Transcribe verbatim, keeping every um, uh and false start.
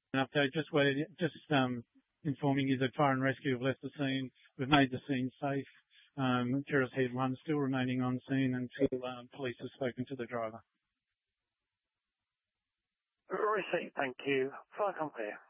An update, just waiting, just um, informing you that fire and rescue have left the scene. We've made the scene safe. Um, Jerris Head one still remaining on scene until um, police have spoken to the driver. Receipt, thank you. Fire company.